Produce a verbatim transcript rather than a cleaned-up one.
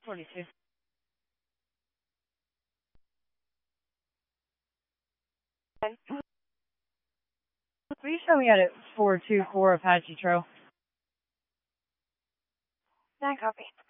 forty-two. Please show me at four two four Apache Trail. Nine copy.